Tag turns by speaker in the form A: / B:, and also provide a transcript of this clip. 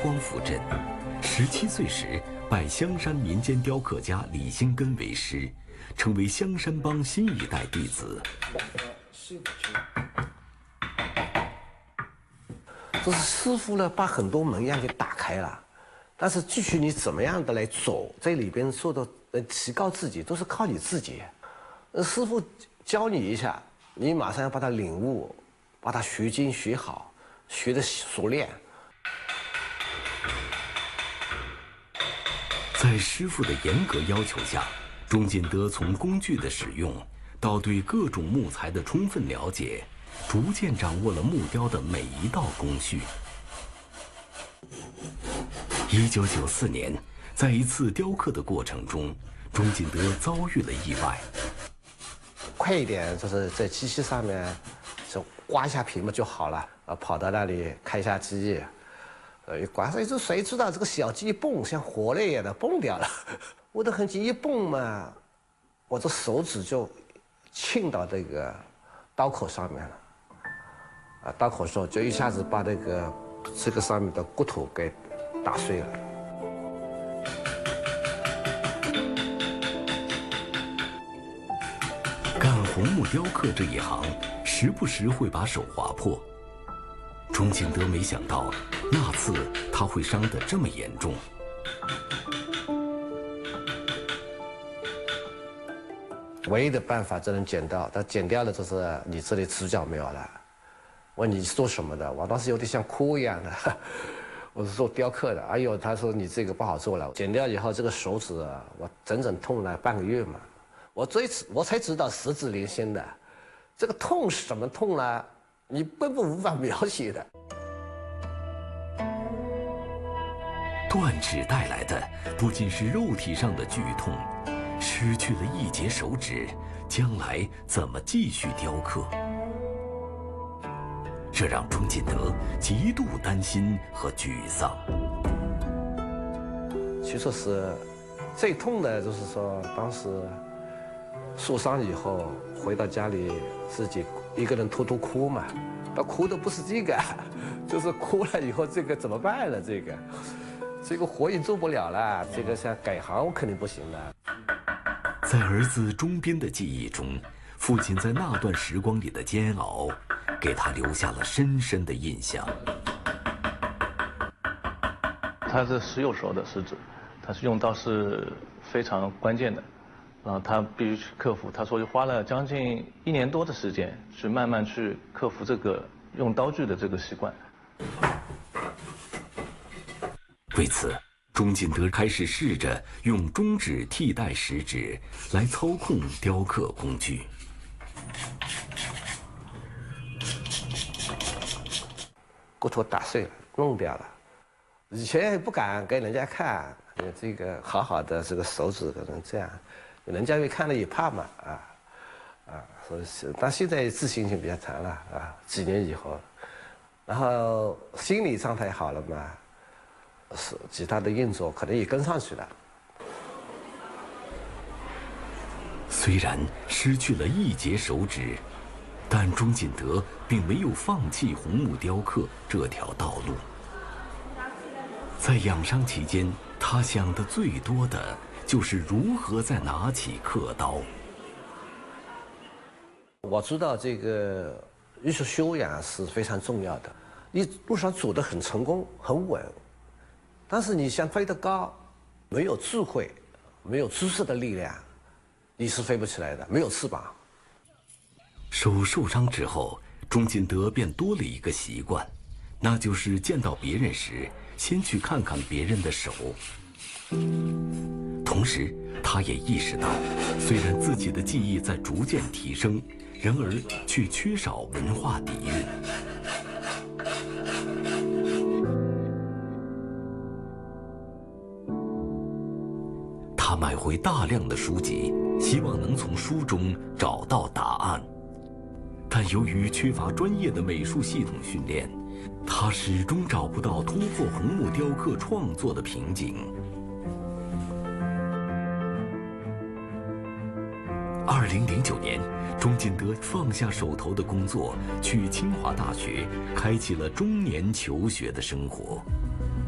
A: 光府镇，17岁时拜香山民间雕刻家李兴根为师，成为香山帮新一代弟子。
B: 这是师傅呢，把很多门样给打开了，但是具体你怎么样的来走，这里边说的提高自己，都是靠你自己。师傅教你一下，你马上要把它领悟，把它学精学好，学得熟练。
A: 在师傅的严格要求下，钟锦德从工具的使用到对各种木材的充分了解，逐渐掌握了木雕的每一道工序。1994年，在一次雕刻的过程中，钟锦德遭遇了意外。
B: 快一点，就是在机器上面就刮一下屏幕就好了。跑到那里开一下机，一刮，谁知道这个小鸡一蹦，像活了一样的蹦掉了。我的痕迹一蹦嘛，我这手指就沁到这个刀口上面了。刀口上就一下子把这个上面的骨头给打碎了。
A: 干红木雕刻这一行，时不时会把手划破。钟锦德没想到，那次他会伤得这么严重。
B: 唯一的办法只能剪掉，但剪掉了就是你这里指甲没有了。问你是做什么的？我当时有点像哭一样的。我是做雕刻的。哎呦，他说你这个不好做了。剪掉以后，这个手指我整整痛了半个月嘛。我才知道十指连心的，这个痛是什么痛呢？你根本无法描写的。
A: 断指带来的不仅是肉体上的剧痛，失去了一节手指，将来怎么继续雕刻？这让钟锦德极度担心和沮丧。
B: 其实是最痛的，就是说当时受伤以后回到家里，自己一个人偷偷哭嘛。他哭的不是这个，就是哭了以后这个怎么办了？这个活也做不了了，这个想改行我肯定不行了。
A: 在儿子钟斌的记忆中，父亲在那段时光里的煎熬，给他留下了深深的印象。
C: 他是石有时候的石子，他是用刀是非常关键的，然后他必须去克服。他说就花了将近1年多的时间，去慢慢去克服这个用刀具的这个习惯。
A: 为此，钟锦德开始试着用中指替代食指来操控雕刻工具。
B: 骨头打碎了，弄掉了。以前也不敢给人家看，这个好好的这个手指可能这样，人家一看了也怕嘛，所以是，但现在自信心比较强了几年以后，然后心理状态好了嘛，是其他的运作可能也跟上去了。
A: 虽然失去了一节手指，但钟锦德并没有放弃红木雕刻这条道路。在养伤期间，他想的最多的就是如何再拿起刻刀。
B: 我知道这个艺术修养是非常重要的，你路上走得很成功很稳，但是你想飞得高，没有智慧，没有知识的力量，你是飞不起来的，没有翅膀。
A: 手受伤之后，钟锦德便多了一个习惯，那就是见到别人时先去看看别人的手。同时，他也意识到，虽然自己的技艺在逐渐提升，然而却缺少文化底蕴。他买回大量的书籍，希望能从书中找到答案。但由于缺乏专业的美术系统训练，他始终找不到突破红木雕刻创作的瓶颈。2009年，钟锦德放下手头的工作，去清华大学，开启了中年求学的生活。